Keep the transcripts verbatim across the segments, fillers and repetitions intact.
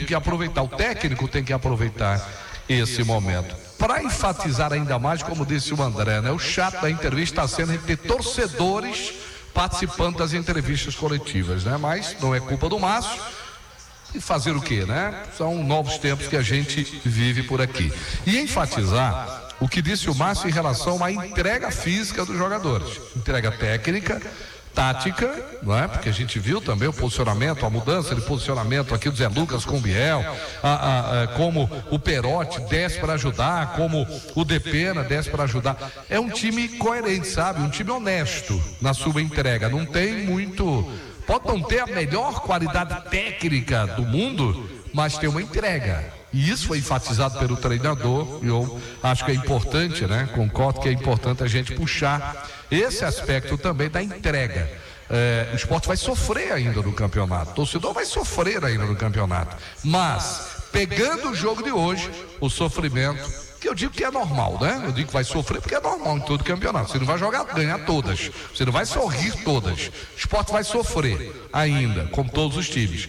mesmo que aproveitar, o técnico tem que aproveitar esse momento. Para enfatizar ainda mais, como disse o André, né? O chato da entrevista está sendo ter torcedores participando das entrevistas coletivas, né? Mas não é culpa do Márcio. E fazer o quê, né? São novos tempos que a gente vive por aqui. E enfatizar o que disse o Márcio em relação à entrega física dos jogadores. Entrega técnica, tática, não é? Porque a gente viu também o posicionamento, a mudança de posicionamento aqui do Zé Lucas com o Biel, a, a, a, como o Perotti desce para ajudar, como o Depena desce para ajudar. É um time coerente, sabe? Um time honesto na sua entrega. Não tem muito... Pode não ter a melhor qualidade técnica do mundo, mas tem uma entrega. E isso foi enfatizado pelo treinador, e eu acho que é importante, né? Concordo que é importante a gente puxar esse aspecto também da entrega. É, o Sport vai sofrer ainda no campeonato, o torcedor vai sofrer ainda no campeonato, mas pegando o jogo de hoje, o sofrimento, que eu digo que é normal, né? Eu digo que vai sofrer porque é normal em todo campeonato. Você não vai jogar, ganhar todas, você não vai sorrir todas. O Sport vai sofrer ainda, como todos os times,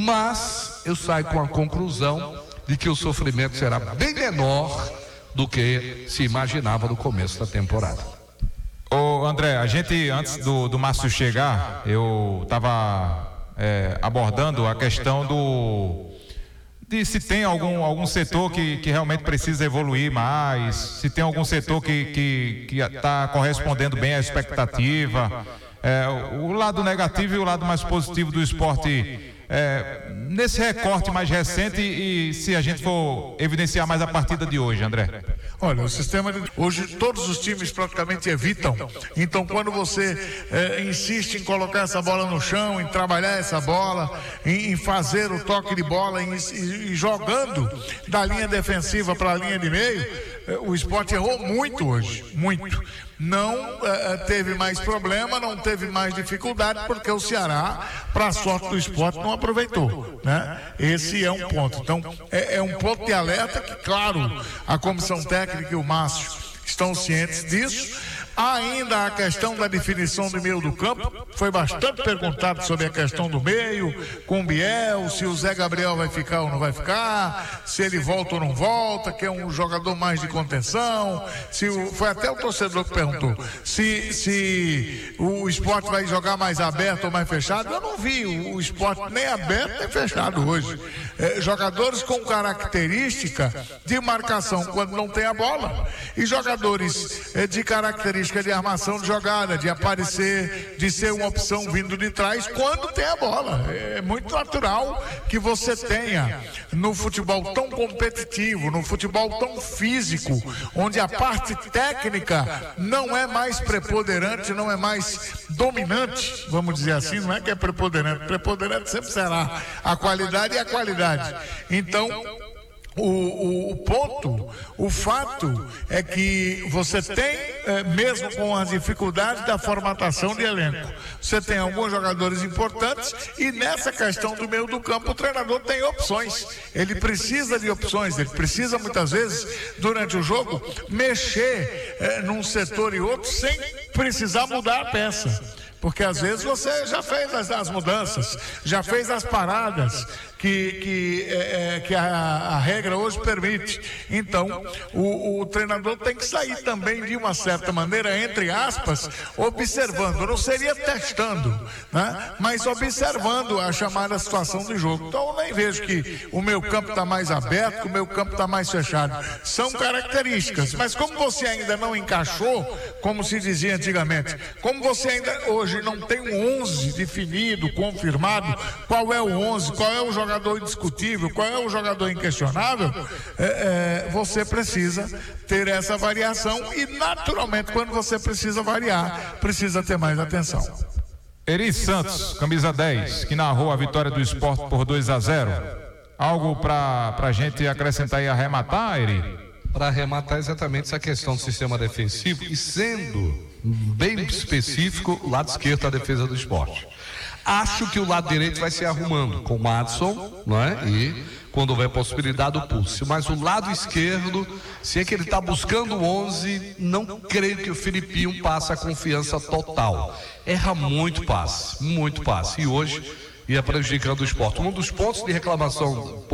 mas eu saio com a conclusão de que o sofrimento será bem menor do que se imaginava no começo da temporada. Ô André, a gente, antes do, do Márcio chegar, eu estava é, abordando a questão do de se tem algum, algum setor que, que realmente precisa evoluir mais, se tem algum setor que está correspondendo bem à expectativa, é, o lado negativo e o lado mais positivo do esporte. É, nesse recorte mais recente e se a gente for evidenciar mais a partida de hoje, André. Olha, o sistema de... hoje todos os times praticamente evitam, então quando você é, insiste em colocar essa bola no chão, em trabalhar essa bola, em, em fazer o toque de bola, em, em, jogando da linha defensiva para a linha de meio, é, o Sport errou muito hoje, muito. Não uh, teve mais problema, não teve mais dificuldade, porque o Ceará, para a sorte do Sport, não aproveitou, né? Esse é um ponto. Então, é, é um ponto de alerta que, claro, a comissão técnica e o Márcio estão cientes disso. Há ainda a questão da definição do meio do campo, foi bastante perguntado sobre a questão do meio, com o Biel, se o Zé Gabriel vai ficar ou não vai ficar, se ele volta ou não volta, que é um jogador mais de contenção, se o, foi até o torcedor que perguntou, se, se o Sport vai jogar mais aberto ou mais fechado. Eu não vi o, o Sport nem aberto nem fechado hoje. É, jogadores com característica de marcação quando não tem a bola, e jogadores é, de característica de armação de jogada, de aparecer, de ser uma opção vindo de trás quando tem a bola. É muito natural que você tenha no futebol tão competitivo, no futebol tão físico, onde a parte técnica não é mais preponderante, não é mais dominante, vamos dizer assim, não é que é preponderante, preponderante sempre será a qualidade e a qualidade. Então, O, o, o ponto, o fato é que você tem, é, mesmo com as dificuldades da formatação de elenco, você tem alguns jogadores importantes, e nessa questão do meio do campo o treinador tem opções, ele precisa de opções, ele precisa muitas vezes durante o jogo mexer é, num setor e outro sem precisar mudar a peça. Porque às vezes você já fez as, as mudanças, já fez as paradas que, que, é, que a, a regra hoje permite. Então, o, o treinador tem que sair também de uma certa maneira, entre aspas, observando. Não seria testando, né? Mas observando a chamada situação do jogo. Então, eu nem vejo que o meu campo está mais aberto, que o meu campo está mais fechado. São características, mas como você ainda não encaixou, como se dizia antigamente, como você ainda hoje não tem um onze definido, confirmado, qual é o onze, qual é o jogador indiscutível, qual é o jogador inquestionável, é, é, você precisa ter essa variação, e naturalmente quando você precisa variar, precisa ter mais atenção. Eri Santos, camisa dez, que narrou a vitória do Sport por dois a zero. Algo para a gente acrescentar e arrematar, Eri? Para arrematar exatamente essa questão do sistema defensivo, e sendo bem específico, o lado esquerdo da defesa do Sport. Acho que o lado direito vai se arrumando com o Madison, não é? E quando houver possibilidade o Pulse. Mas o lado esquerdo, se é que ele está buscando o onze, não creio que o Filipinho passe a confiança total. Erra muito passe, muito passe. E hoje ia prejudicando o Sport. Um dos pontos de reclamação